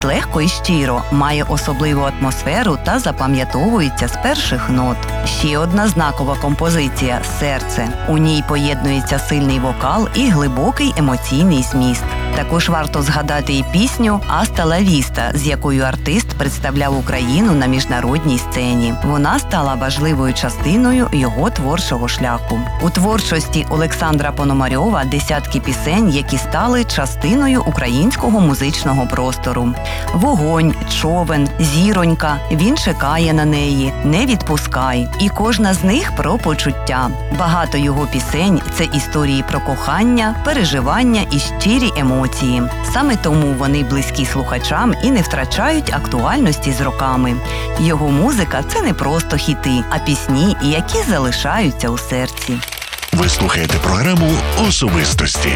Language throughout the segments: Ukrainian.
Легко і щиро, має особливу атмосферу та запам'ятовується з перших нот. Ще одна знакова композиція «Серце». У ній поєднується сильний вокал і глибокий емоційний зміст. Також варто згадати і пісню «Аста ла віста», з якою артист представляв Україну на міжнародній сцені. Вона стала важливою частиною його творчого шляху. У творчості Олександра Пономарьова десятки пісень, які стали частиною українського музичного простору. «Вогонь», «Човен», «Зіронька», «Він чекає на неї», «Не відпускай». І кожна з них про почуття. Багато його пісень – це історії про кохання, переживання і щирі емоції. Саме тому вони близькі слухачам і не втрачають актуальності з роками. Його музика – це не просто хіти, а пісні, які залишаються у серці. Ви слухаєте програму «Особистості».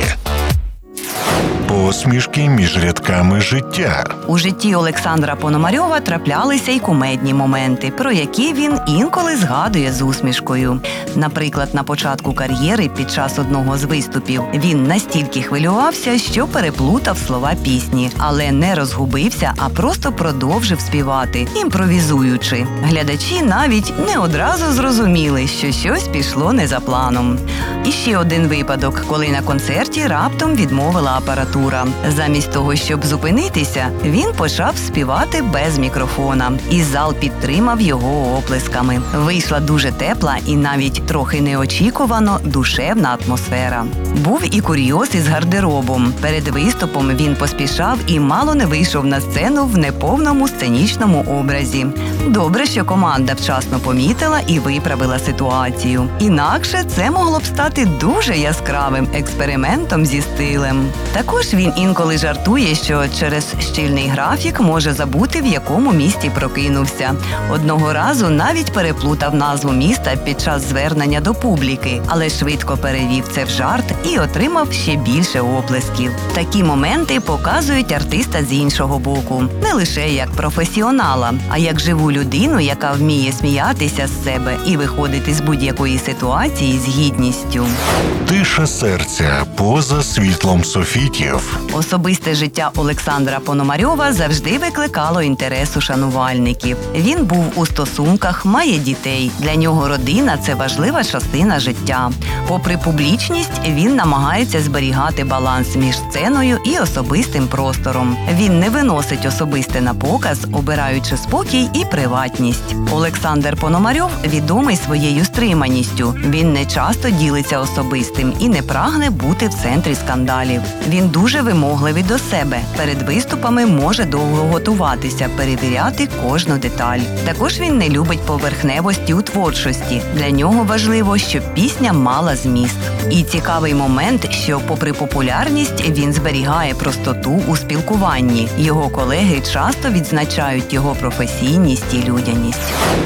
Посмішки між рядками життя. У житті Олександра Пономарьова траплялися й кумедні моменти, про які він інколи згадує з усмішкою. Наприклад, на початку кар'єри під час одного з виступів він настільки хвилювався, що переплутав слова пісні, але не розгубився, а просто продовжив співати, імпровізуючи. Глядачі навіть не одразу зрозуміли, що щось пішло не за планом. І ще один випадок, коли на концерті раптом відмовила апаратура. Замість того, щоб зупинитися, він почав співати без мікрофона. І зал підтримав його оплесками. Вийшла дуже тепла і навіть трохи неочікувано душевна атмосфера. Був і курйоз із гардеробом. Перед виступом він поспішав і мало не вийшов на сцену в неповному сценічному образі. Добре, що команда вчасно помітила і виправила ситуацію. Інакше це могло б стати дуже яскравим експериментом зі стилем. Також він інколи жартує, що через щільний графік може забути, в якому місті прокинувся. Одного разу навіть переплутав назву міста під час звернення до публіки, але швидко перевів це в жарт і отримав ще більше оплесків. Такі моменти показують артиста з іншого боку. Не лише як професіонала, а як живу людину, яка вміє сміятися з себе і виходити з будь-якої ситуації з гідністю. Тиша серця поза світлом софітів. Особисте життя Олександра Пономарьова завжди викликало інтерес у шанувальників. Він був у стосунках, має дітей. Для нього родина – це важлива частина життя. Попри публічність, він намагається зберігати баланс між сценою і особистим простором. Він не виносить особисте на показ, обираючи спокій і приватність. Олександр Пономарьов відомий своєю стриманістю. Він не часто ділиться особистим і не прагне бути в центрі скандалів. Він дуже вимогливий до себе. Перед виступами може довго готуватися, перевіряти кожну деталь. Також він не любить поверхневості у творчості. Для нього важливо, щоб пісня мала зміст. І цікавий момент, що попри популярність, він зберігає простоту у спілкуванні. Його колеги часто відзначають його професійність і людяність.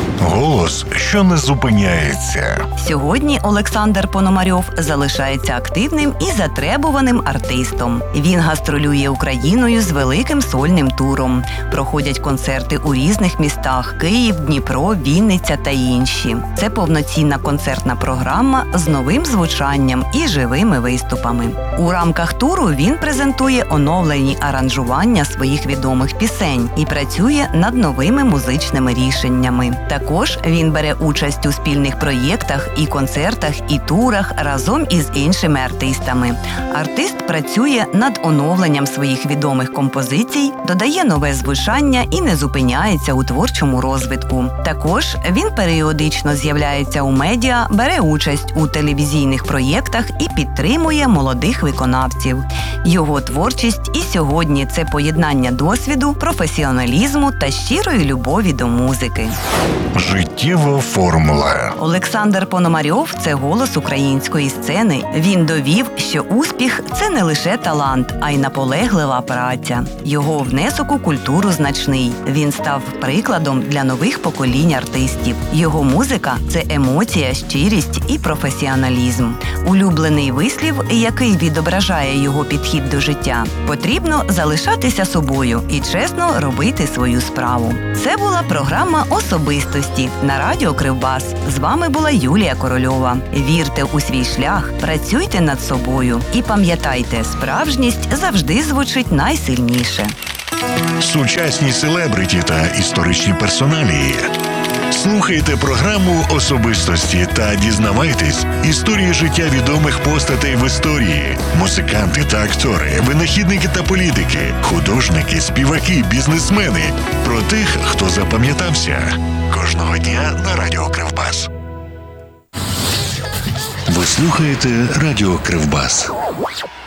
Голос, що не зупиняється. Сьогодні Олександр Пономарьов залишається активним і затребуваним артистом. Він гастролює Україною з великим сольним туром. Проходять концерти у різних містах – Київ, Дніпро, Вінниця та інші. Це повноцінна концертна програма з новим звучанням і живими виступами. У рамках туру він презентує оновлені аранжування своїх відомих пісень і працює над новими музичними рішеннями. Також він бере участь у спільних проєктах і концертах, і турах разом із іншими артистами. Артист працює над оновленням своїх відомих композицій, додає нове звучання і не зупиняється у творчому розвитку. Також він періодично з'являється у медіа, бере участь у телевізійних проєктах і підтримує молодих виконавців. Його творчість і сьогодні – це поєднання досвіду, професіоналізму та щирої любові до музики. Життєва формула. Олександр Пономарьов – це голос української сцени. Він довів, що успіх – це не лише талант, а й наполеглива праця. Його внесок у культуру значний. Він став прикладом для нових поколінь артистів. Його музика – це емоція, щирість і професіоналізм. Улюблений вислів, який відображає його підхід до життя – потрібно залишатися собою і чесно робити свою справу. Це була програма «Особистості» на радіо Кривбас. З вами була Юлія Корольова. Вірте у свій шлях, працюйте над собою і пам'ятайте, справжність завжди звучить найсильніше. сучасні селебриті та історичні персоналії. Слухайте програму «Особистості» та дізнавайтесь історії життя відомих постатей в історії. Музиканти та актори, винахідники та політики, художники, співаки, бізнесмени. Про тих, хто запам'ятався. Кожного дня на Радіо Кривбас. Ви слухаєте Радіо Кривбас.